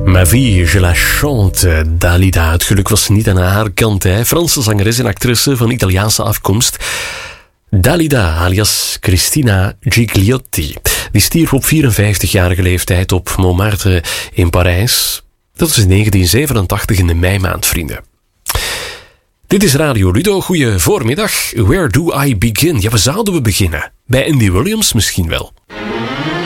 Ma vie, je la chante, Dalida. Het geluk was niet aan haar kant, hè. Franse zangeres en actrice van Italiaanse afkomst. Dalida, alias Cristina Gigliotti. Die stierf op 54-jarige leeftijd op Montmartre in Parijs. Dat was in 1987 in de meimaand, vrienden. Dit is Radio Ludo. Goeie voormiddag. Where do I begin? Ja, waar zouden we beginnen? Bij Andy Williams misschien wel.